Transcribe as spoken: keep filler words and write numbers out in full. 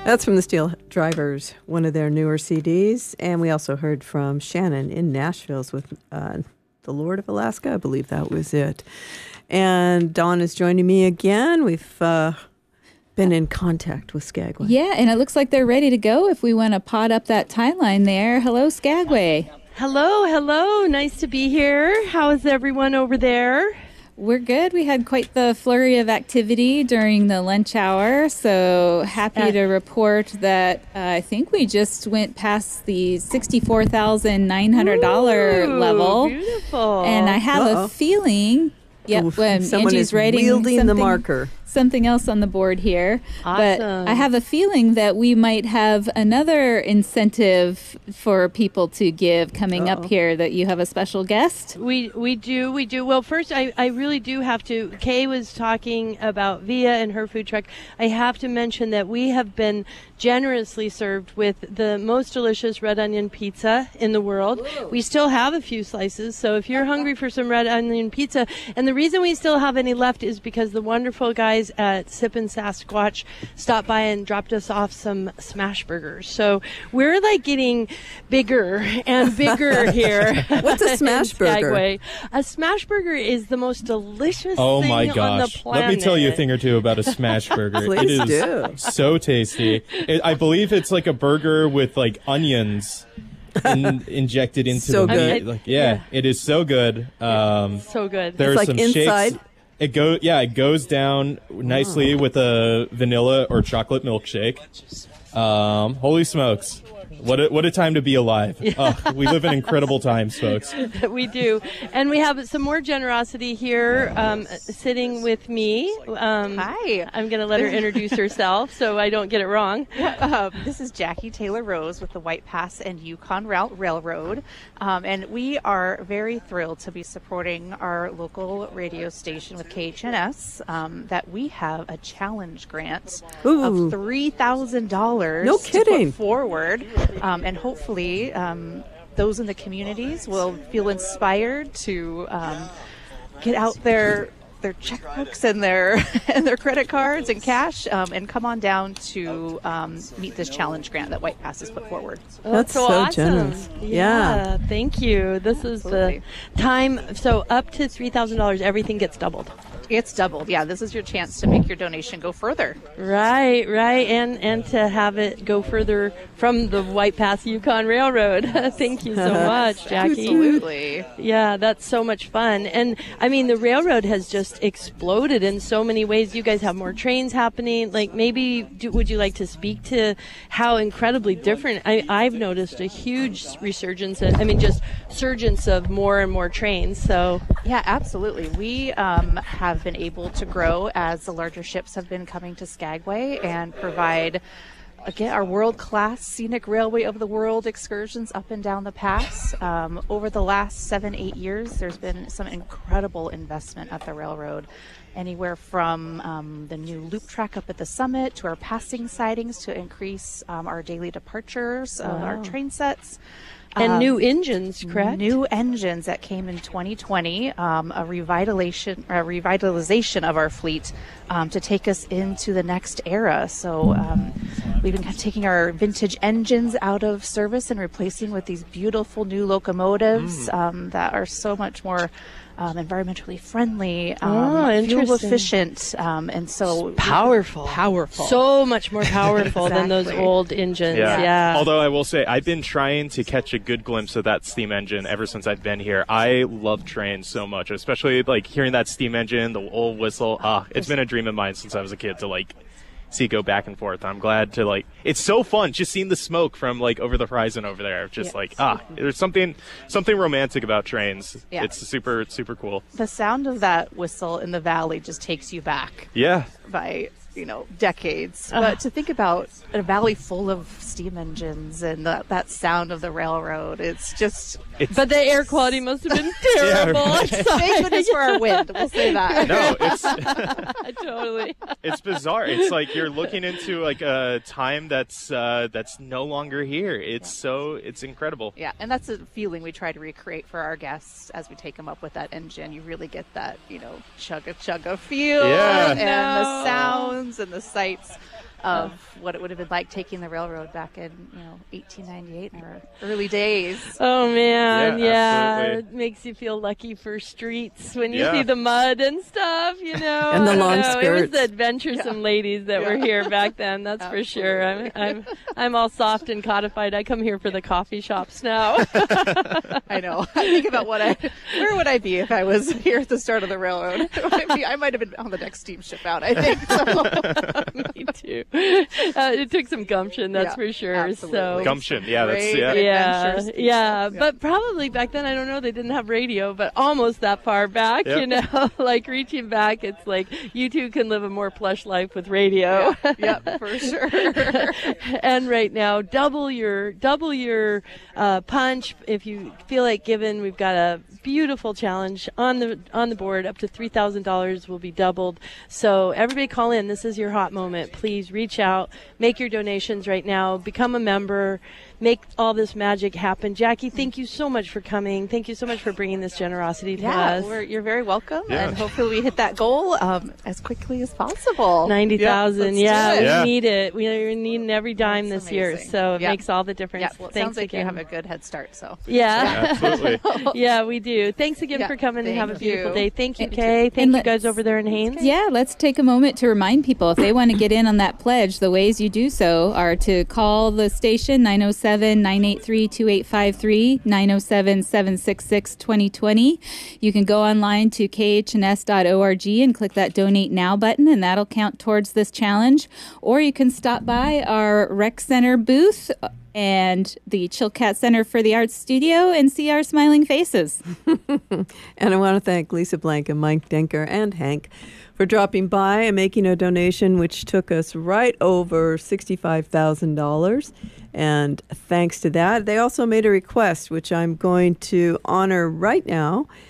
That's from the Steel Drivers, one of their newer C Ds. And we also heard from Shannon in Nashville with uh, The Lord of Alaska. I believe that was it. And Dawn is joining me again. We've uh, been in contact with Skagway. Yeah, and it looks like they're ready to go if we want to pot up that timeline there. Hello, Skagway. Hello, hello. Nice to be here. How is everyone over there? We're good. We had quite the flurry of activity during the lunch hour, so happy uh, to report that uh, I think we just went past the sixty-four thousand nine hundred dollars level. Beautiful. And I have Uh-oh. a feeling, yep, Oof, when someone Angie's is writing wielding the marker. Something else on the board here. Awesome. But I have a feeling that we might have another incentive for people to give coming Uh-oh. up here, that you have a special guest. We we do, we do. Well, first, I, I really do have to, Kay was talking about Via and her food truck. I have to mention that we have been generously served with the most delicious red onion pizza in the world. Whoa. We still have a few slices, so if you're hungry for some red onion pizza, and the reason we still have any left is because the wonderful guys at Sippin' Sasquatch stopped by and dropped us off some smash burgers. So we're like getting bigger and bigger here. What's a smash burger? Skagway. A smash burger is the most delicious Oh thing my on the gosh. planet. Let me tell you a thing or two about a smash burger. Please it is do. so tasty. It, I believe it's like a burger with like onions in, injected into So the good. meat. Like, yeah, Yeah. it is so good. Um, So good. There's It's like some inside. shakes. It go yeah, it goes down nicely with a vanilla or chocolate milkshake. Um, holy smokes. What a, what a time to be alive. Oh, we live in incredible times, folks. We do. And we have some more generosity here um, sitting with me. Um, Hi. I'm going to let her introduce herself so I don't get it wrong. Um, this is Jackie Taylor Rose with the White Pass and Yukon Rail- Railroad. Um, and we are very thrilled to be supporting our local radio station with K H N S, um, that we have a challenge grant Ooh. of three thousand dollars No to kidding. put forward. Um, and hopefully um, those in the communities will feel inspired to um, get out their their checkbooks and their and their credit cards and cash, um, and come on down to um, meet this challenge grant that White Pass has put forward. Oh, That's so awesome. generous. Yeah, thank you. This is Absolutely. the time. So up to three thousand dollars, everything gets doubled. It's doubled. Yeah, this is your chance to make your donation go further. Right, right. And and to have it go further from the White Pass Yukon Railroad. Thank you so much, Jackie. Absolutely. Yeah, that's so much fun. And I mean, the railroad has just exploded in so many ways. You guys have more trains happening. Like, maybe do, would you like to speak to how incredibly different? I, I've noticed a huge resurgence. I mean, just surgence of more and more trains. So Yeah, absolutely. We um, have been able to grow as the larger ships have been coming to Skagway and provide, again, our world-class scenic railway of the world excursions up and down the pass. Um, over the last seven, eight years, there's been some incredible investment at the railroad. Anywhere from um, the new loop track up at the summit to our passing sidings to increase um, our daily departures, uh, our train sets. and Um, new engines, correct? New engines that came in twenty twenty, um, a revitalization, a revitalization of our fleet um, to take us into the next era. So um, we've been kind of taking our vintage engines out of service and replacing with these beautiful new locomotives um, that are so much more um, environmentally friendly, um, Oh, fuel interesting. efficient, um, and so Powerful. Powerful. So much more powerful than those Exactly. old engines. Yeah. Although I will say, I've been trying to catch a good glimpse of that steam engine ever since I've been here. I love trains so much, especially like hearing that steam engine, the old whistle. Ah, it's been a dream of mine since I was a kid to like see it go back and forth. I'm glad to like. It's so fun just seeing the smoke from like over the horizon over there. Just Yeah. like ah, there's something something romantic about trains. Yeah. It's super super cool. the sound of that whistle in the valley just takes you back Yeah. by, you know, decades. But to think about a valley full of steam engines and the, that sound of the railroad, it's just It's, But the air quality must have been terrible. thank goodness for our wind. We'll say that. no, it's Totally. it's bizarre. It's like you're looking into like a time that's uh, that's no longer here. It's so it's incredible. Yeah, and that's a feeling we try to recreate for our guests as we take them up with that engine. You really get that, you know, chugga chugga feel Yeah. and the sounds and the sights. of what it would have been like taking the railroad back in, you know, eighteen ninety-eight in our early days. Oh man, Yeah, yeah, absolutely. it makes you feel lucky for streets when you Yeah. see the mud and stuff, you know. And the I don't long know. It was skirts. the adventuresome ladies that were here back then. That's for sure. I'm, I'm, I'm all soft and codified. I come here for the coffee shops now. I know. I think about what I, where would I be if I was here at the start of the railroad? I might have been on the next steamship out, I think. So. Me too. Uh, it took some gumption, that's Yeah, for sure. absolutely. So. Gumption, yeah, that's Great yeah. Yeah, adventures, yeah, stuff, but probably back then, I don't know, they didn't have radio, but almost that far back, Yep. you know, like reaching back, it's like you two can live a more plush life with radio. Yep, for sure. And right now, double your double your uh, punch if you feel like giving. We've got a beautiful challenge on the on the board. Up to three thousand dollars will be doubled. So everybody, call in. This is your hot moment. Please reach out, make your donations right now, become a member, make all this magic happen. Jackie, thank you so much for coming. Thank you so much for bringing this generosity to Yeah, us. we're, you're very welcome, Yeah. and hopefully we hit that goal um, as quickly as possible. Ninety thousand, let's yeah, do it. we Yeah. need it. We are needing every dime That's this year, amazing. so it Yeah. makes all the difference. Yeah, well, it Thanks sounds like again. you have a good head start. So yeah, Absolutely. yeah, we do. Thanks again Yeah, for coming and have a thank beautiful you. day. Thank you, And- Kay. Thank and you guys let's- over there in Haynes. Yeah, let's take a moment to remind people if they want to get in on that pledge, the ways you do so are to call the station nine oh seven, nine eight three, two eight five three, nine oh seven, seven six six, two oh two oh. You can go online to k h n s dot org and click that donate now button, and that'll count towards this challenge. Or you can stop by our rec center booth and the Chilkat Center for the Arts Studio and see our smiling faces. And I want to thank Lisa Blank and Mike Denker and Hank for dropping by and making a donation, which took us right over sixty-five thousand dollars. And thanks to that, they also made a request, which I'm going to honor right now.